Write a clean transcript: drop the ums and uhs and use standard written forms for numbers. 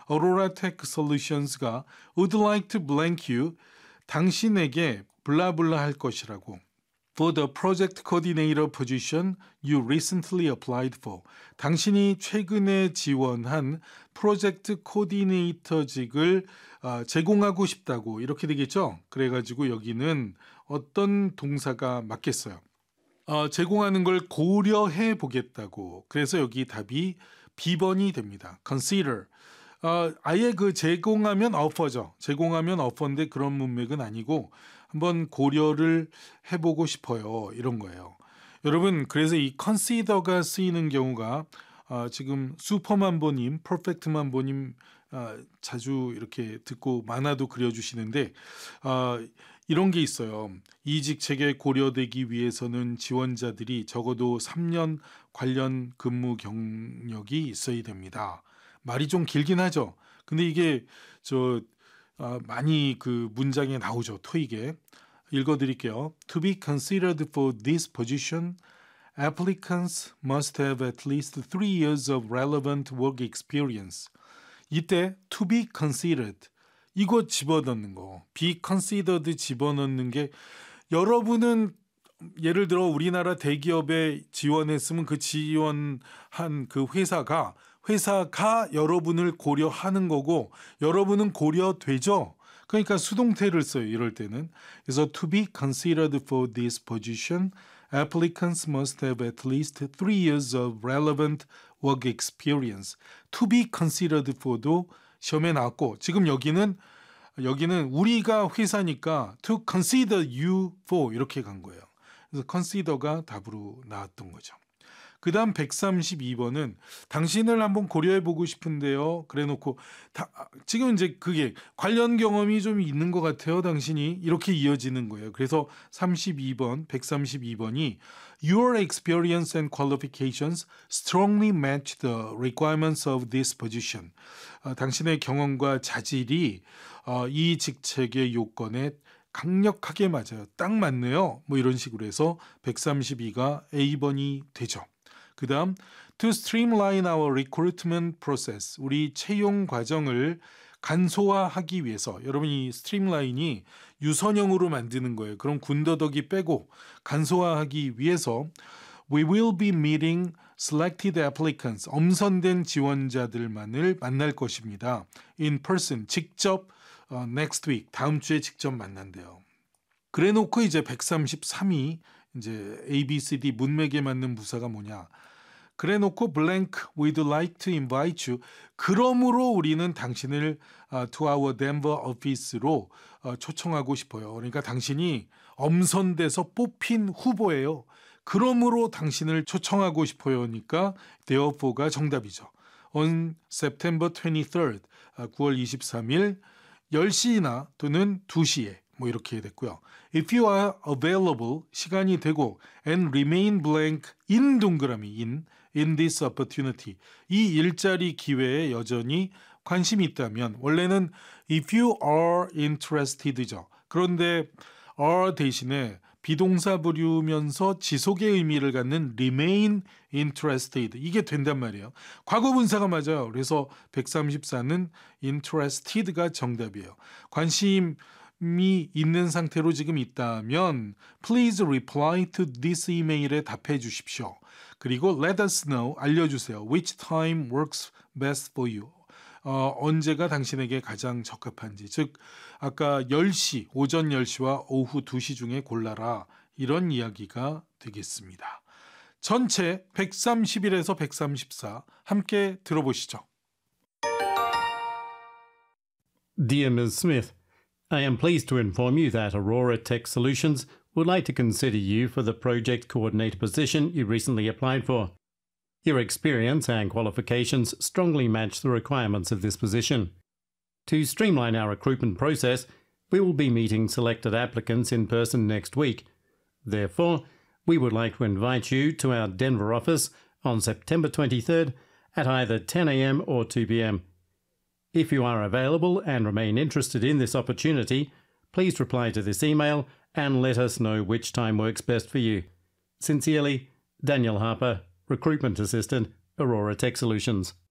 Aurora Tech Solutions가 would like to blank you, 당신에게 블라블라 할 것이라고. For the project coordinator position you recently applied for. 당신이 최근에 지원한 프로젝트 코디네이터직을 제공하고 싶다고 이렇게 되겠죠. 그래가지고 여기는 어떤 동사가 맞겠어요. 제공하는 걸 고려해 보겠다고. 그래서 여기 답이 B번이 됩니다. Consider. 아예 그 제공하면 offer죠. 제공하면 offer인데 그런 문맥은 아니고 한번 고려를 해보고 싶어요. 이런 거예요. 여러분 그래서 이 consider가 쓰이는 경우가 지금 슈퍼만보님, 퍼펙트만보님 자주 이렇게 듣고 만화도 그려주시는데 이런 게 있어요. 이 직책에 고려되기 위해서는 지원자들이 적어도 3년 관련 근무 경력이 있어야 됩니다. 말이 좀 길긴 하죠. 근데 이게 많이 그 문장에 나오죠. 토익에. 읽어드릴게요. To be considered for this position, applicants must have at least 3 years of relevant work experience. 이때 to be considered 이거 집어넣는 거. be considered 집어넣는 게 여러분은 예를 들어 우리나라 대기업에 지원했으면 그 지원한 그 회사가 여러분을 고려하는 거고 여러분은 고려되죠. 그러니까 수동태를 써요. 이럴 때는. 그래서 to be considered for this position, applicants must have at least 3 years of relevant work experience. to be considered for도 시험에 나왔고 지금 여기는 우리가 회사니까 to consider you for 이렇게 간 거예요. 그래서 consider가 답으로 나왔던 거죠. 그 다음 132번은 당신을 한번 고려해보고 싶은데요. 그래놓고 지금 이제 그게 관련 경험이 좀 있는 것 같아요. 당신이 이렇게 이어지는 거예요. 그래서 132번이 Your experience and qualifications strongly match the requirements of this position. 당신의 경험과 자질이 이 직책의 요건에 강력하게 맞아요. 딱 맞네요. 뭐 이런 식으로 해서 132가 A번이 되죠. 그 다음 to streamline our recruitment process. 우리 채용 과정을 간소화하기 위해서 여러분이 streamline이 유선형으로 만드는 거예요. 그럼 군더더기 빼고 간소화하기 위해서 we will be meeting selected applicants. 엄선된 지원자들만을 만날 것입니다. in person. 직접 next week. 다음 주에 직접 만난대요. 그래 놓고 이제 133이 이제 A, B, C, D 문맥에 맞는 부사가 뭐냐. 그래 놓고 blank we'd like to invite you. 그러므로 우리는 당신을 to our Denver office로 초청하고 싶어요. 그러니까 당신이 엄선돼서 뽑힌 후보예요. 그러므로 당신을 초청하고 싶어요니까 therefore가 정답이죠. On September 23rd, 9월 23일 10시나 또는 2시에 뭐 이렇게 됐고요. If you are available, 시간이 되고 and remain blank in 동그라미 in this opportunity. 이 일자리 기회에 여전히 관심이 있다면 원래는 if you are interessed죠. 그런데 are 대신에 비동사 부류면서 지속의 의미를 갖는 remain interested 이게 된단 말이에요. 과거분사가 맞아요. 그래서 134는 interested가 정답이에요. 관심이 있는 상태로 지금 있다면 please reply to this email에 답해 주십시오. 그리고 let us know, 알려주세요. which time works best for you. 언제가 당신에게 가장 적합한지. 즉 아까 10시, 오전 10시와 오후 2시 중에 골라라. 이런 이야기가 되겠습니다. 전체 131에서 134 함께 들어보시죠. Dear Ms. Smith, I am pleased to inform you that Aurora Tech Solutions would like to consider you for the project coordinator position you recently applied for. Your experience and qualifications strongly match the requirements of this position. To streamline our recruitment process, we will be meeting selected applicants in person next week. Therefore, we would like to invite you to our Denver office on September 23rd at either 10 a.m. or 2 p.m. If you are available and remain interested in this opportunity, please reply to this email and let us know which time works best for you. Sincerely, Daniel Harper, Recruitment Assistant, Aurora Tech Solutions.